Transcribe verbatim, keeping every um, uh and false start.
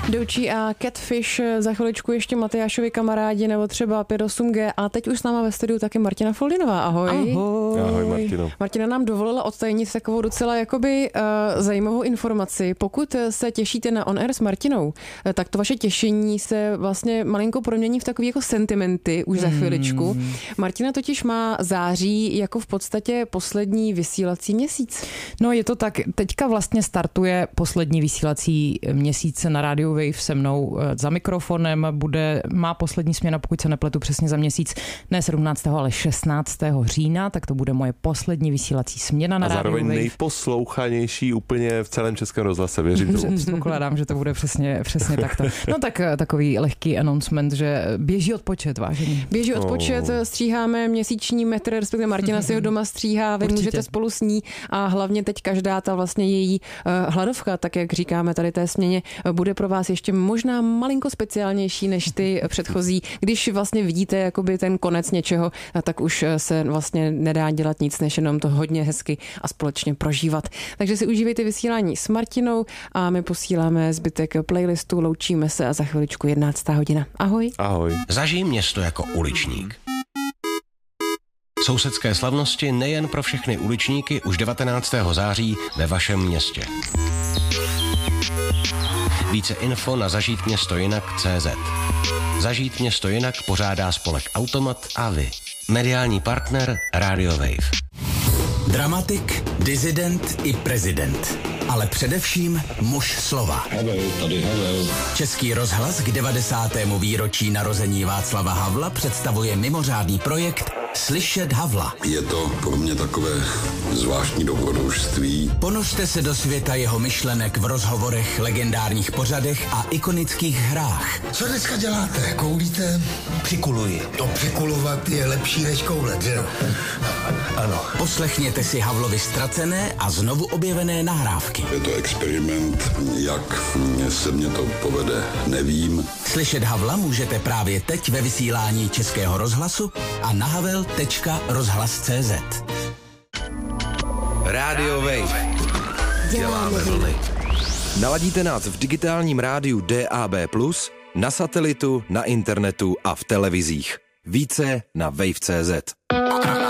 Doutší a Catfish, za chviličku ještě Matyášovi kamarádi nebo třeba pět osm G a teď už s náma ve studiu taky Martina Foldinová. Ahoj. Ahoj. Ahoj Martino. Martina nám dovolila odtajnit takovou docela jakoby uh, zajímavou informaci. Pokud se těšíte na On Air s Martinou, uh, tak to vaše těšení se vlastně malinko promění v takový jako sentimenty už za chviličku. Hmm. Martina totiž má září jako v podstatě poslední vysílací měsíc. No je to tak, teďka vlastně startuje poslední vysílací měsíc na Radio Wave se mnou za mikrofonem, bude, má poslední směna, pokud se nepletu přesně za měsíc, ne sedmnáctého, ale šestnáctého října, tak to bude moje poslední vysílací směna na Radio Wave. A zároveň nejposlouchanější úplně v celém Českém rozhlase, věřím tomu. Předpokládám, že to bude přesně, přesně takto. No tak takový lehký announcement, že běží odpočet, vážení. Běží odpočet, oh. Stříháme měsíční metr, respektive Martina si ho doma stříhá, vy Určitě. Můžete spolu s ní a hlavně teď každá ta vlastně její uh, hladovka, tak jak říkáme tady té směně, bude pro vás ještě možná malinko speciálnější než ty předchozí. Když vlastně vidíte jakoby ten konec něčeho, tak už se vlastně nedá dělat nic, než jenom to hodně hezky a společně prožívat. Takže si užívejte vysílání s Martinou a my posíláme zbytek playlistu, loučíme se a za chviličku jedenáctá hodina. Ahoj. Ahoj. Zažij město jako uličník. Sousedské slavnosti nejen pro všechny uličníky už devatenáctého září ve vašem městě. Více info na zažít město jinak tečka cé zet. Zažít město jinak pořádá spolek Automat a vy. Mediální partner Radio Wave. Dramatik, disident i prezident. Ale především muž slova. Havel, tady Havel. Český rozhlas k devadesátému výročí narození Václava Havla představuje mimořádný projekt Slyšet Havla. Je to pro mě takové zvláštní dobrodružství. Ponořte se do světa jeho myšlenek v rozhovorech, legendárních pořadech a ikonických hrách. Co dneska děláte? Koulíte? Přikuluji. To přikulovat je lepší než koulet, že jo? Ano. Poslechněte si Havlovi ztracené a znovu objevené nahrávky. Je to experiment, jak se mě to povede, nevím. Slyšet Havla můžete právě teď ve vysílání Českého rozhlasu a na havel tečka rozhlas tečka cé zet. Radio Wave. Děláme vlny. Naladíte nás v digitálním rádiu D A B plus, na satelitu, na internetu a v televizích. Více na wave tečka cé zet.